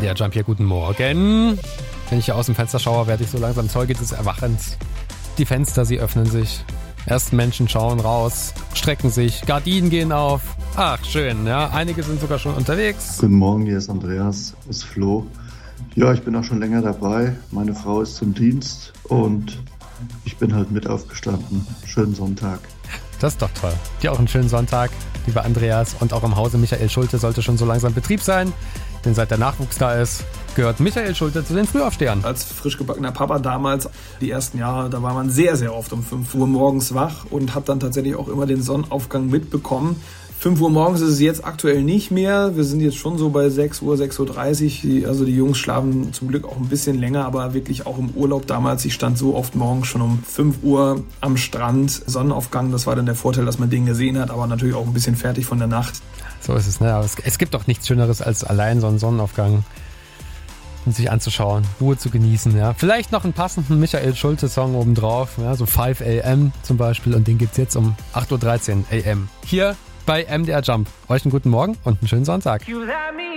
MDR Jump hier, guten Morgen. Wenn ich hier aus dem Fenster schaue, werde ich so langsam Zeuge des Erwachens. Die Fenster, sie öffnen sich. Erst Menschen schauen raus, strecken sich, Gardinen gehen auf. Ach, schön, ja. Einige sind sogar schon unterwegs. Guten Morgen, hier ist Andreas, ist Flo. Ja, ich bin auch schon länger dabei. Meine Frau ist zum Dienst und ich bin halt mit aufgestanden. Schönen Sonntag. Das ist doch toll. Dir auch einen schönen Sonntag, lieber Andreas. Und auch im Hause Michael Schulte sollte schon so langsam Betrieb sein. Denn seit der Nachwuchs da ist, gehört Michael Schulte zu den Frühaufstehern. Als frisch gebackener Papa damals, die ersten Jahre, da war man sehr, sehr oft um 5 Uhr morgens wach und hat dann tatsächlich auch immer den Sonnenaufgang mitbekommen. 5 Uhr morgens ist es jetzt aktuell nicht mehr. Wir sind jetzt schon so bei 6 Uhr, 6.30 Uhr. Also die Jungs schlafen zum Glück auch ein bisschen länger, aber wirklich auch im Urlaub damals. Ich stand so oft morgens schon um 5 Uhr am Strand. Sonnenaufgang, das war dann der Vorteil, dass man den gesehen hat, aber natürlich auch ein bisschen fertig von der Nacht. So ist es, ne? Aber es gibt doch nichts Schöneres als allein so einen Sonnenaufgang und sich anzuschauen, Ruhe zu genießen, ja. Vielleicht noch einen passenden Michael Schulte-Song obendrauf, ja, so 5 AM zum Beispiel, und den gibt's jetzt um 8.13 Uhr AM. Hier bei MDR Jump. Euch einen guten Morgen und einen schönen Sonntag.